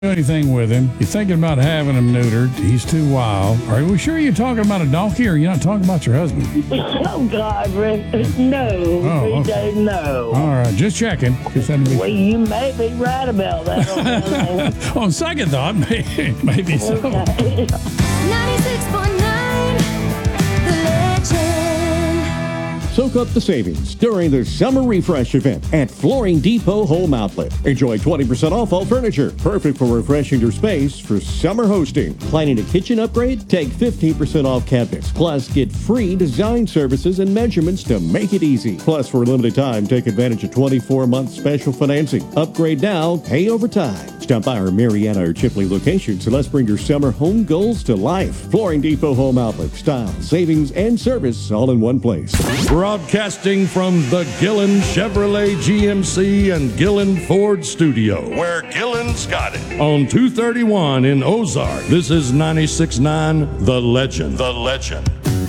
do anything with him. You're thinking about having him neutered. He's too wild. Are we sure you're talking about a donkey or you're not talking about your husband? Oh, God, Rick. No. okay. No. All right, just checking. Just had to be Well, you may be right about that. on second thought, maybe so. Okay. 96.9 The Legend. Soak up the savings during the Summer Refresh event at Flooring Depot Home Outlet. Enjoy 20% off all furniture, perfect for refreshing your space for summer hosting. Planning a kitchen upgrade? Take 15% off cabinets. Plus, get free design services and measurements to make it easy. Plus, for a limited time, take advantage of 24-month special financing. Upgrade now, pay over time. Stop by our Marietta or Chipley locations and let's bring your summer home goals to life. Flooring Depot Home Outlet. Style, savings, and service all in one place. Broadcasting from the Gillen Chevrolet GMC and Gillen Ford studio, where Gillen's got it. On 231 in Ozark, this is 96.9 The Legend. The Legend.